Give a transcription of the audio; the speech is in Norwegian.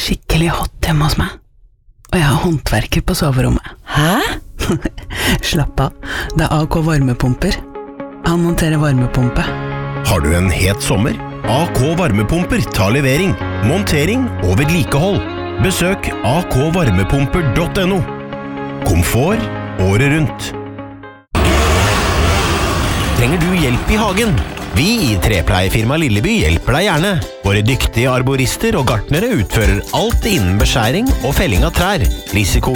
skikkelig hot hjemme hos meg. Og jeg har håndverker på soverommet. Hæ? Slapp av, det er AK Varmepumper. Han monterer varmepumpe. Har du en het sommer? AK Varmepumper tar levering, montering og vedlikehold. Besøk akvarmepumper.no. Komfort året rundt. Trenger du hjelp i hagen? Vi i Trepleiefirma Lilleby hjelper deg gjerne. Våre dyktige arborister og gartnere utfører alt innen beskjæring og felling av trær. Risiko